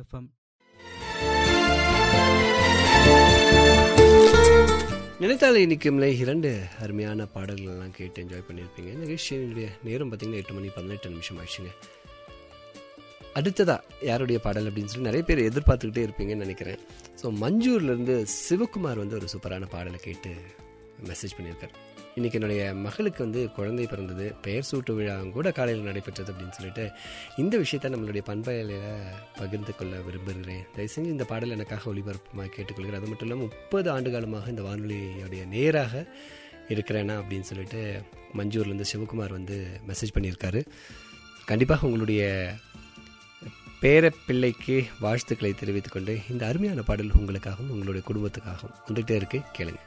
FM. நினைத்தாலே இனிக்கும்ல 2 அருமையான பாடல்கள்லாம் கேட்டு என்ஜாய் பண்ணியிருப்பீங்க. இந்த நிகழ்ச்சியினுடைய நேரம் பார்த்தீங்கன்னா 8:18 ஆயிடுச்சுங்க. அடுத்ததா யாருடைய பாடல் அப்படின்னு சொல்லி நிறைய பேர் எதிர்பார்த்துக்கிட்டே இருப்பீங்கன்னு நினைக்கிறேன். ஸோ மஞ்சூர்லேருந்து சிவகுமார் ஒரு சூப்பரான பாடலை கேட்டு மெசேஜ் பண்ணியிருக்காரு. இன்றைக்கி என்னுடைய மகளுக்கு குழந்தை பிறந்தது, பெயர் சூட்டு விழா கூட காலையில் நடைபெற்றது அப்படின்னு சொல்லிட்டு இந்த விஷயத்தை நம்மளுடைய பண்பலையில் பகிர்ந்து கொள்ள விரும்புகிறேன். தயவு செஞ்சு இந்த பாடல் எனக்காக ஒளிபரப்புமாக கேட்டுக்கொள்கிறேன். அது மட்டும் இல்லாமல் 30 ஆண்டு காலமாக இந்த வானொலியுடைய நேராக இருக்கிறேனா அப்படின்னு சொல்லிட்டு மஞ்சூர்லேருந்து சிவகுமார் மெசேஜ் பண்ணியிருக்காரு. கண்டிப்பாக உங்களுடைய பேர பிள்ளைக்கு வாழ்த்துக்களை தெரிவித்துக்கொண்டு இந்த அருமையான பாடல் உங்களுக்காகவும் உங்களுடைய குடும்பத்துக்காகவும் வந்துகிட்டே இருக்கு, கேளுங்க.